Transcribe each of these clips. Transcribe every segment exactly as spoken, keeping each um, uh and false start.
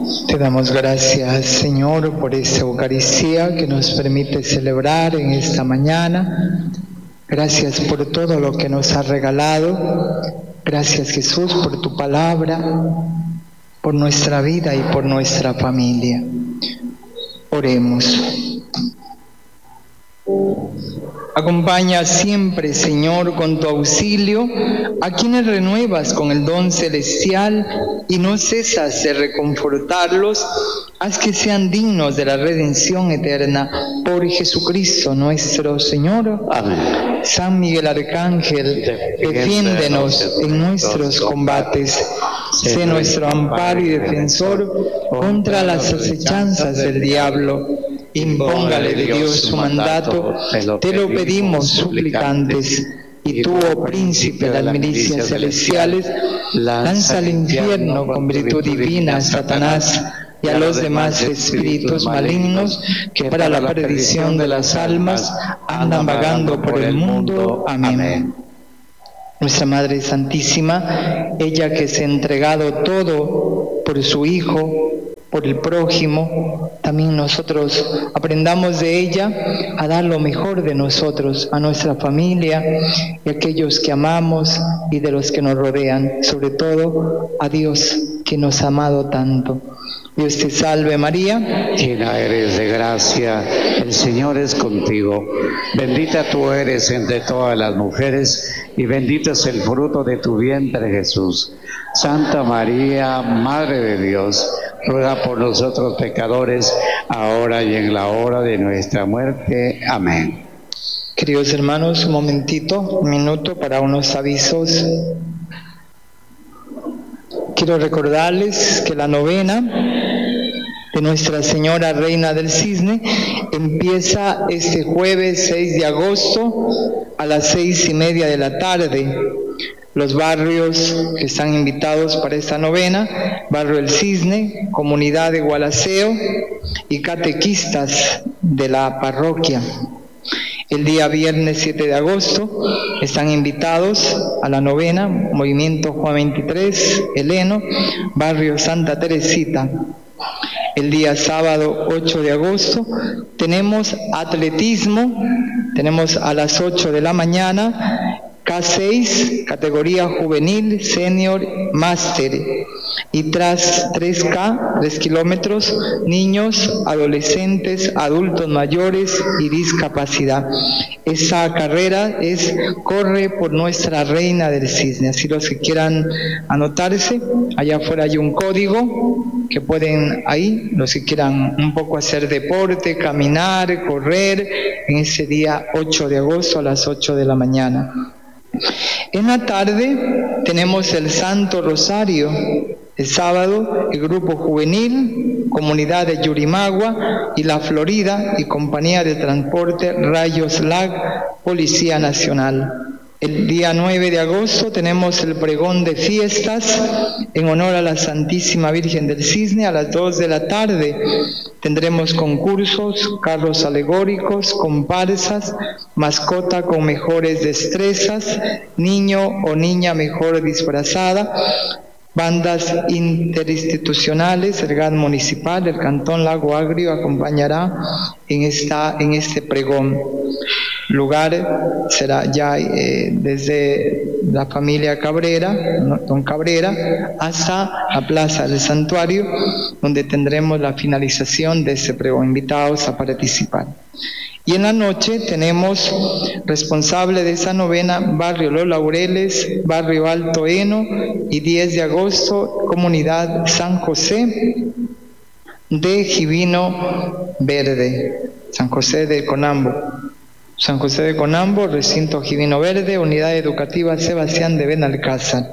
Te damos gracias, Señor, por esta Eucaristía que nos permite celebrar en esta mañana. Gracias por todo lo que nos has regalado. Gracias, Jesús, por tu palabra, por nuestra vida y por nuestra familia. Oremos. Acompaña siempre, Señor, con tu auxilio a quienes renuevas con el don celestial y no cesas de reconfortarlos. Haz que sean dignos de la redención eterna por Jesucristo nuestro Señor. Amén. San Miguel Arcángel, defiéndenos en nuestros combates. Sé nuestro amparo y defensor contra las acechanzas del diablo. Impóngale de Dios su mandato, te lo pedimos suplicantes. Y tú, oh príncipe de las milicias celestiales, lanza al infierno con virtud divina a Satanás y a los demás espíritus malignos que para la perdición de las almas andan vagando por el mundo. Amén. Nuestra Madre Santísima, ella que se ha entregado todo por su Hijo, por el prójimo, también nosotros aprendamos de ella a dar lo mejor de nosotros, a nuestra familia y a aquellos que amamos y de los que nos rodean, sobre todo a Dios que nos ha amado tanto. Dios te salve María, llena eres de gracia, el Señor es contigo, bendita tú eres entre todas las mujeres y bendito es el fruto de tu vientre Jesús. Santa María, Madre de Dios, ruega por nosotros pecadores, ahora y en la hora de nuestra muerte. Amén. Queridos hermanos, un momentito, un minuto para unos avisos. Quiero recordarles que la novena de Nuestra Señora Reina del Cisne empieza este jueves seis de agosto a las seis y media de la tarde. Los barrios que están invitados para esta novena: Barrio El Cisne, Comunidad de Gualaceo y catequistas de la parroquia. El día viernes siete de agosto están invitados a la novena Movimiento Juan veintitrés, Heleno, Barrio Santa Teresita. El día sábado ocho de agosto tenemos atletismo, tenemos a las ocho de la mañana K seis, categoría juvenil, senior, máster, y tras tres K, tres kilómetros, niños, adolescentes, adultos mayores y discapacidad. Esa carrera es Corre por Nuestra Reina del Cisne. Así los que quieran anotarse, allá afuera hay un código que pueden ahí, los que quieran un poco hacer deporte, caminar, correr, en ese día ocho de agosto a las ocho de la mañana. En la tarde tenemos el Santo Rosario. El sábado el grupo juvenil, comunidad de Yurimagua y La Florida y compañía de transporte Rayos Lag, Policía Nacional. El día nueve de agosto tenemos el pregón de fiestas en honor a la Santísima Virgen del Cisne a las dos de la tarde. Tendremos concursos, carros alegóricos, comparsas, mascota con mejores destrezas, niño o niña mejor disfrazada, bandas interinstitucionales, el G A D municipal, el Cantón Lago Agrio acompañará en, esta, en este pregón. Lugar será ya eh, desde la familia Cabrera, don Cabrera, hasta la Plaza del Santuario, donde tendremos la finalización de este pregón. Invitados a participar. Y en la noche tenemos responsable de esa novena, Barrio Los Laureles, Barrio Alto Heno, y diez de agosto, Comunidad San José de Jibino Verde, San José de Conambo. San José de Conambo, Recinto Jibino Verde, Unidad Educativa Sebastián de Benalcázar.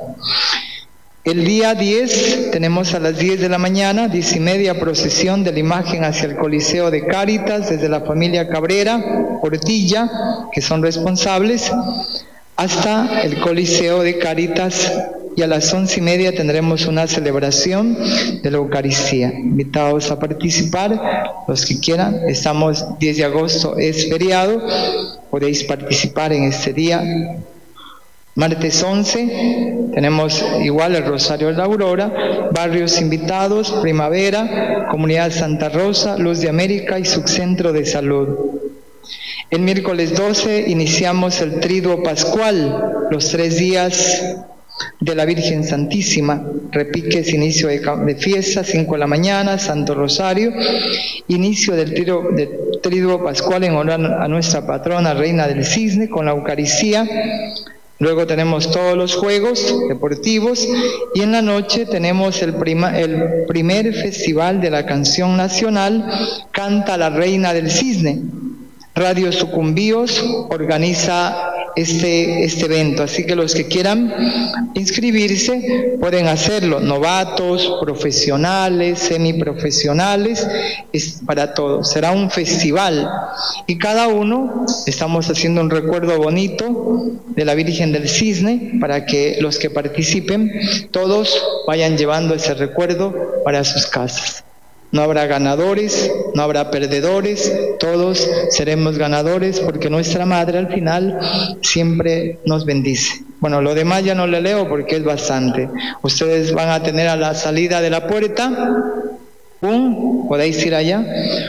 El día diez tenemos a las diez de la mañana, diez y media, procesión de la imagen hacia el Coliseo de Cáritas, desde la familia Cabrera, Portilla, que son responsables, hasta el Coliseo de Cáritas, y a las once y media tendremos una celebración de la Eucaristía. Invitados a participar, los que quieran. Estamos diez de agosto, es feriado, podéis participar en este día Martes once, tenemos igual el Rosario de la Aurora, barrios invitados, Primavera, Comunidad Santa Rosa, Luz de América y Subcentro de Salud. El miércoles doce iniciamos el Triduo Pascual, los tres días de la Virgen Santísima. Repiques, inicio de, de fiesta, cinco de la mañana, Santo Rosario, inicio del triduo, del triduo Pascual en honor a nuestra patrona, Reina del Cisne, con la Eucaristía. Luego tenemos todos los juegos deportivos y en la noche tenemos el, prima, el primer festival de la canción nacional, Canta la Reina del Cisne. Radio Sucumbíos organiza este, este evento, así que los que quieran inscribirse pueden hacerlo, novatos, profesionales, semiprofesionales, es para todos. Será un festival y cada uno estamos haciendo un recuerdo bonito de la Virgen del Cisne para que los que participen todos vayan llevando ese recuerdo para sus casas. No habrá ganadores, no habrá perdedores, todos seremos ganadores porque nuestra Madre al final siempre nos bendice. Bueno, lo demás ya no le leo porque es bastante. Ustedes van a tener a la salida de la puerta un, podéis ir allá,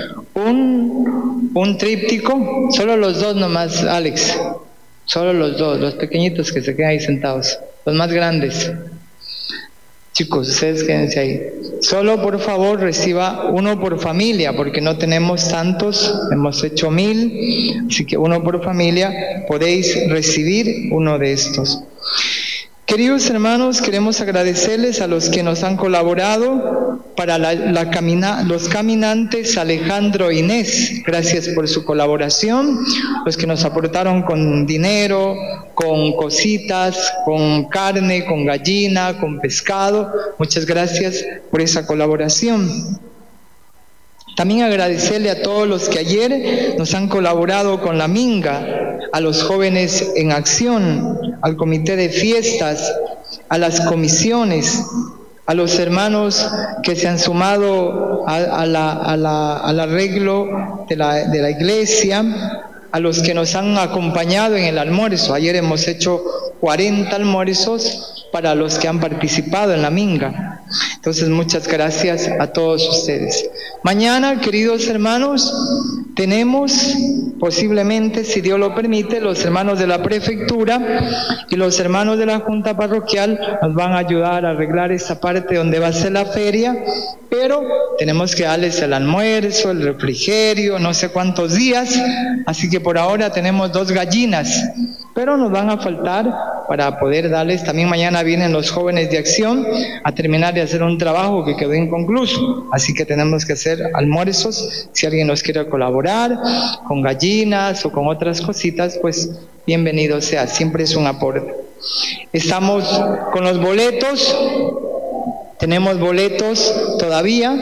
un, un tríptico, solo los dos nomás, Alex, solo los dos, los pequeñitos que se quedan ahí sentados, los más grandes. Chicos, ustedes quédense ahí. Solo por favor reciba uno por familia, porque no tenemos tantos, hemos hecho mil, así que uno por familia, podéis recibir uno de estos. Queridos hermanos, queremos agradecerles a los que nos han colaborado para la, la camina, los caminantes Alejandro e Inés, gracias por su colaboración, los que nos aportaron con dinero, con cositas, con carne, con gallina, con pescado, muchas gracias por esa colaboración. También agradecerle a todos los que ayer nos han colaborado con la minga, a los jóvenes en acción, al comité de fiestas, a las comisiones, a los hermanos que se han sumado a, a la, a la, al arreglo de la, de la iglesia, a los que nos han acompañado en el almuerzo. Ayer hemos hecho cuarenta almuerzos para los que han participado en la minga. Entonces, muchas gracias a todos ustedes. Mañana, queridos hermanos, tenemos posiblemente, si Dios lo permite, los hermanos de la prefectura y los hermanos de la Junta Parroquial nos van a ayudar a arreglar esta parte donde va a ser la feria, pero tenemos que darles el almuerzo, el refrigerio, no sé cuántos días, así que por ahora tenemos dos gallinas, pero nos van a faltar para poder darles. También mañana vienen los jóvenes de acción a terminar de hacer un trabajo que quedó inconcluso, así que tenemos que hacer almuerzos. Si alguien nos quiere colaborar con gallinas o con otras cositas, pues bienvenido sea, siempre es un aporte. Estamos con los boletos, tenemos boletos todavía,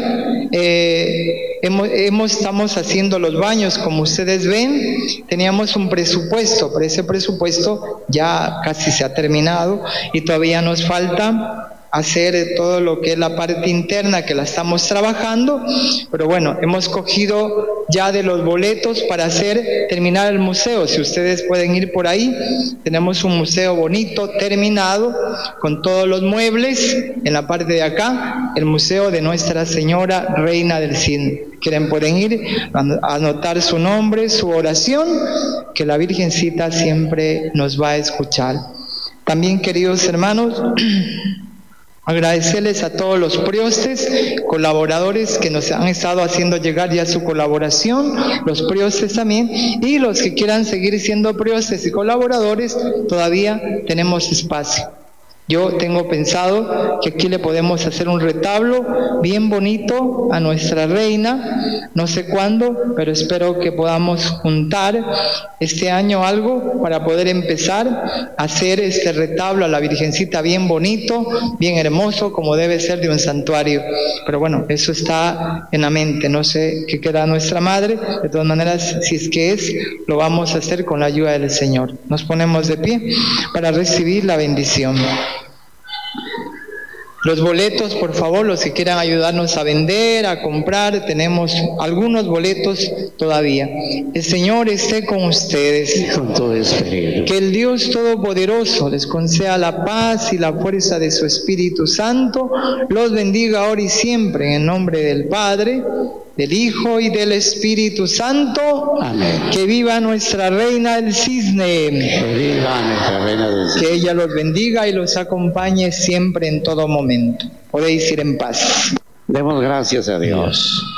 eh, hemos, hemos, estamos haciendo los baños, como ustedes ven, teníamos un presupuesto, pero ese presupuesto ya casi se ha terminado y todavía nos falta hacer todo lo que es la parte interna, que la estamos trabajando, pero bueno, hemos cogido ya de los boletos para hacer, terminar el museo. Si ustedes pueden ir por ahí, tenemos un museo bonito, terminado, con todos los muebles, en la parte de acá, el museo de Nuestra Señora Reina del Cisne. Quieren, pueden ir a anotar su nombre, su oración, que la Virgencita siempre nos va a escuchar. También, queridos hermanos, agradecerles a todos los priostes, colaboradores que nos han estado haciendo llegar ya su colaboración, los priostes también, y los que quieran seguir siendo priostes y colaboradores, todavía tenemos espacio. Yo tengo pensado que aquí le podemos hacer un retablo bien bonito a nuestra reina, no sé cuándo, pero espero que podamos juntar este año algo para poder empezar a hacer este retablo a la Virgencita bien bonito, bien hermoso, como debe ser de un santuario. Pero bueno, eso está en la mente, no sé qué queda nuestra Madre, de todas maneras, si es que es, lo vamos a hacer con la ayuda del Señor. Nos ponemos de pie para recibir la bendición. Los boletos, por favor, los que quieran ayudarnos a vender, a comprar, tenemos algunos boletos todavía. El Señor esté con ustedes. Y con todo espíritu. Que el Dios Todopoderoso les conceda la paz y la fuerza de su Espíritu Santo, los bendiga ahora y siempre, en el nombre del Padre, del Hijo y del Espíritu Santo. Amén. Que viva nuestra Reina del Cisne. Que viva nuestra Reina del Cisne. Que ella los bendiga y los acompañe siempre en todo momento. Podéis ir en paz. Demos gracias a Dios.